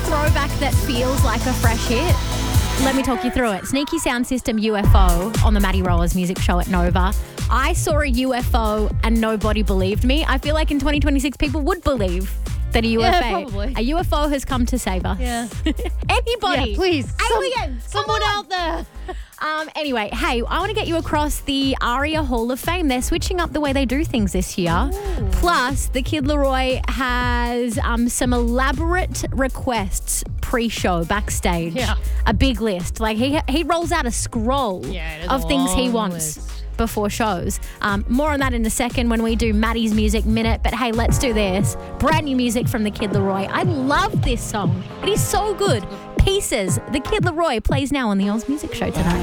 throwback that feels like a fresh hit? Let me talk you through it. Sneaky Sound System UFO on the Maddie Rowers music show at Nova. I saw a UFO and nobody believed me. I feel like in 2026 people would believe that a UFO has come to save us. Yeah. Anybody. Yeah, please. Aliens. Someone out there. Anyway, hey, I want to get you across the ARIA Hall of Fame. They're switching up the way they do things this year. Ooh. Plus, the Kid Laroi has some elaborate requests pre-show backstage. Yeah. A big list. Like he rolls out a scroll of things he wants before shows. More on that in a second when we do Maddie's Music Minute. But hey, let's do this. Brand new music from the Kid Laroi. I love this song. It is so good. Pieces. The Kid Laroi plays now on the Oz Music Show tonight.